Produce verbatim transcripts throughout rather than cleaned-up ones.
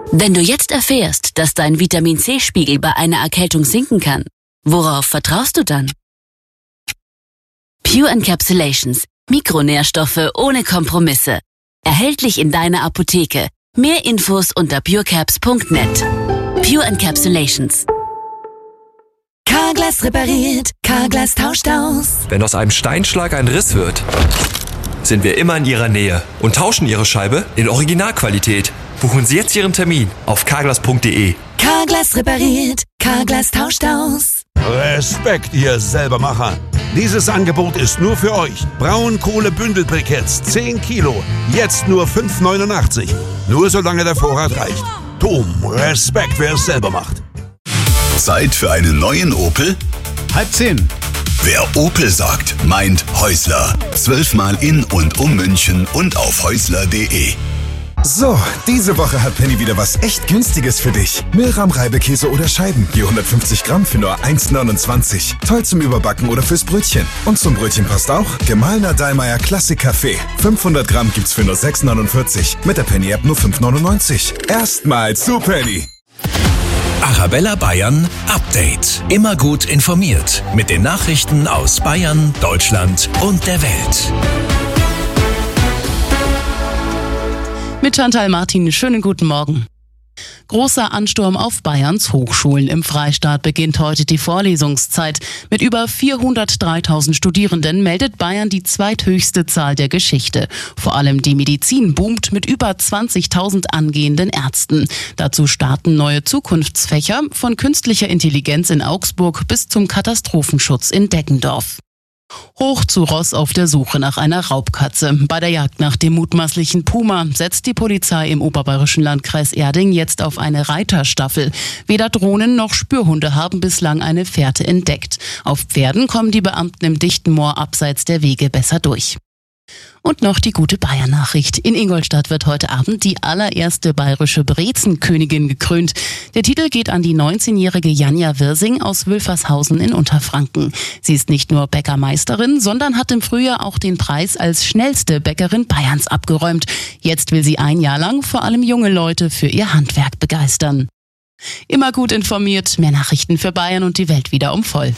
Wenn du jetzt erfährst, dass dein Vitamin-C-Spiegel bei einer Erkältung sinken kann, worauf vertraust du dann? Pure Encapsulations. Mikronährstoffe ohne Kompromisse. Erhältlich in deiner Apotheke. Mehr Infos unter purecaps punkt net. Pure Encapsulations. Carglass repariert, Carglass tauscht aus. Wenn aus einem Steinschlag ein Riss wird, sind wir immer in Ihrer Nähe und tauschen Ihre Scheibe in Originalqualität. Buchen Sie jetzt Ihren Termin auf carglass punkt de. Carglass repariert, Carglass tauscht aus. Respekt, ihr Selbermacher. Dieses Angebot ist nur für euch. Braunkohle-Bündelbriketts, zehn Kilo. Jetzt nur fünf neunundachtzig. Nur solange der Vorrat reicht. Dom, Respekt, wer es selber macht. Zeit für einen neuen Opel? Halb zehn. Wer Opel sagt, meint Häusler. Zwölfmal in und um München und auf häusler punkt de. So, diese Woche hat Penny wieder was echt Günstiges für dich. Milram-Reibekäse oder Scheiben, je hundertfünfzig Gramm für nur eins neunundzwanzig. Toll zum Überbacken oder fürs Brötchen. Und zum Brötchen passt auch gemahlener Dallmayr Klassik Kaffee. fünfhundert Gramm gibt's für nur sechs neunundvierzig. Mit der Penny-App nur fünf neunundneunzig. Erstmal zu Penny. Arabella Bayern Update. Immer gut informiert mit den Nachrichten aus Bayern, Deutschland und der Welt. Mit Chantal Martin, schönen guten Morgen. Großer Ansturm auf Bayerns Hochschulen. Im Freistaat beginnt heute die Vorlesungszeit. Mit über vierhundertdreitausend Studierenden meldet Bayern die zweithöchste Zahl der Geschichte. Vor allem die Medizin boomt mit über zwanzigtausend angehenden Ärzten. Dazu starten neue Zukunftsfächer von künstlicher Intelligenz in Augsburg bis zum Katastrophenschutz in Deggendorf. Hoch zu Ross auf der Suche nach einer Raubkatze. Bei der Jagd nach dem mutmaßlichen Puma setzt die Polizei im oberbayerischen Landkreis Erding jetzt auf eine Reiterstaffel. Weder Drohnen noch Spürhunde haben bislang eine Fährte entdeckt. Auf Pferden kommen die Beamten im dichten Moor abseits der Wege besser durch. Und noch die gute Bayern-Nachricht. In Ingolstadt wird heute Abend die allererste bayerische Brezenkönigin gekrönt. Der Titel geht an die neunzehnjährige Janja Wirsing aus Wülfershausen in Unterfranken. Sie ist nicht nur Bäckermeisterin, sondern hat im Frühjahr auch den Preis als schnellste Bäckerin Bayerns abgeräumt. Jetzt will sie ein Jahr lang vor allem junge Leute für ihr Handwerk begeistern. Immer gut informiert, mehr Nachrichten für Bayern und die Welt wieder um voll.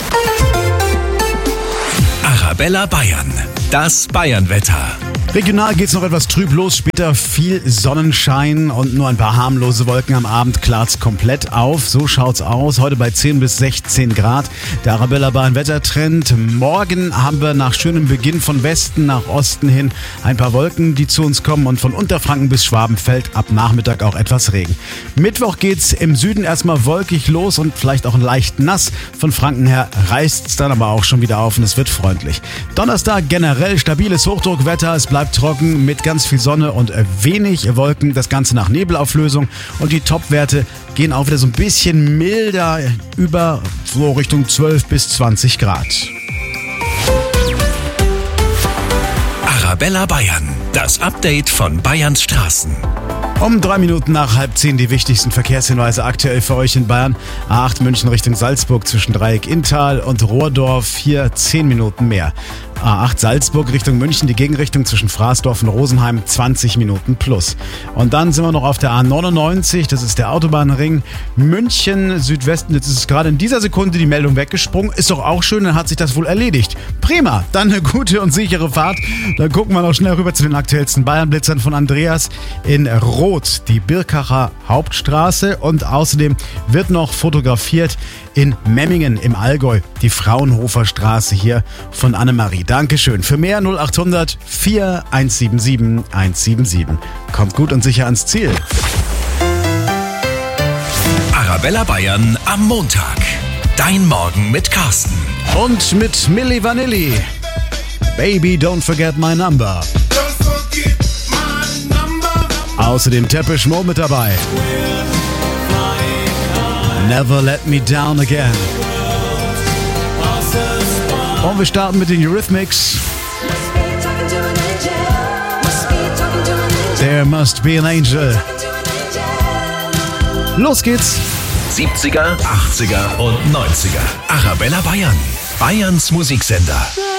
Arabella Bayern. Das Bayern-Wetter. Regional geht's noch etwas trüb los, später viel Sonnenschein und nur ein paar harmlose Wolken. Am Abend klart's komplett auf. So schaut's aus. Heute bei zehn bis sechzehn Grad. Der Arabella Bayern Wettertrend. Morgen haben wir nach schönem Beginn von Westen nach Osten hin ein paar Wolken, die zu uns kommen, und von Unterfranken bis Schwaben fällt ab Nachmittag auch etwas Regen. Mittwoch geht's im Süden erstmal wolkig los und vielleicht auch leicht nass. Von Franken her reißt's dann aber auch schon wieder auf und es wird freundlich. Donnerstag generell stabiles Hochdruckwetter. Es bleibt trocken mit ganz viel Sonne und wenig Wolken. Das Ganze nach Nebelauflösung. Und die Topwerte gehen auch wieder so ein bisschen milder über, so Richtung zwölf bis zwanzig Grad. Arabella Bayern. Das Update von Bayerns Straßen. Um drei Minuten nach halb zehn die wichtigsten Verkehrshinweise aktuell für euch in Bayern. A acht München Richtung Salzburg zwischen Dreieck Inntal und Rohrdorf. Hier zehn Minuten mehr. A acht Salzburg Richtung München, die Gegenrichtung zwischen Fraßdorf und Rosenheim, zwanzig Minuten plus. Und dann sind wir noch auf der A neunundneunzig, das ist der Autobahnring München Südwesten. Jetzt ist gerade in dieser Sekunde die Meldung weggesprungen. Ist doch auch schön, dann hat sich das wohl erledigt. Prima, dann eine gute und sichere Fahrt. Dann gucken wir noch schnell rüber zu den aktuellsten Bayern-Blitzern von Andreas. In Rot die Birkacher Hauptstraße und außerdem wird noch fotografiert in Memmingen im Allgäu die Fraunhofer Straße hier von Annemarie. Dankeschön. Für mehr null acht hundert vier eins sieben sieben eins sieben sieben. Kommt gut und sicher ans Ziel. Arabella Bayern am Montag. Dein Morgen mit Carsten. Und mit Milli Vanilli. Baby, don't forget my number. Außerdem Teppich Mo mit dabei. Never let me down again. Und wir starten mit den Eurythmics. There must be an angel. Los geht's. siebziger, achtziger und neunziger. Arabella Bayern. Bayerns Musiksender.